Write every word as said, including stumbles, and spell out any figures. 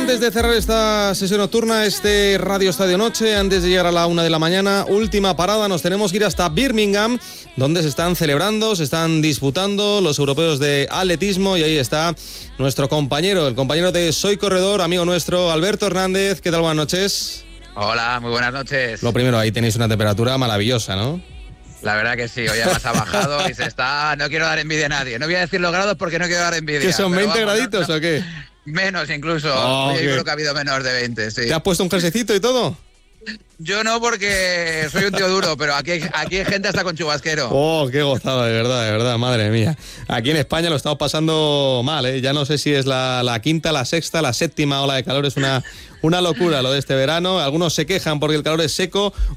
antes de cerrar esta sesión nocturna, este Radio Estadio Noche, antes de llegar a la una de la mañana, última parada, nos tenemos que ir hasta Birmingham, donde se están celebrando, se están disputando los europeos de atletismo, y ahí está nuestro compañero, el compañero de Soy Corredor, amigo nuestro, Alberto Hernández. ¿Qué tal? Buenas noches. Hola, muy buenas noches. Lo primero, ahí tenéis una temperatura maravillosa, ¿no? La verdad que sí, hoy además ha bajado y se está... No quiero dar envidia a nadie. No voy a decir los grados porque no quiero dar envidia. ¿Qué son, veinte vamos, graditos no, no. o qué? Menos incluso. Oh, Hoy okay. creo que ha habido menos de veinte, sí. ¿Te has puesto un jerseycito y todo? Yo no, porque soy un tío duro, pero aquí, aquí hay gente hasta con chubasquero. Oh, qué gozada, de verdad, de verdad, madre mía. Aquí en España lo estamos pasando mal, ¿eh? Ya no sé si es la, la quinta, la sexta, la séptima ola de calor. Es una, una locura lo de este verano. Algunos se quejan porque el calor es seco.